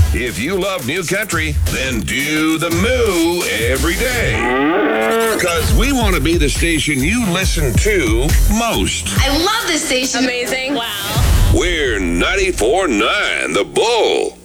If you love new country, then do the moo every day. Because we want to be the station you listen to most. I love this station. Amazing. Wow. We're 94.9 The Bull.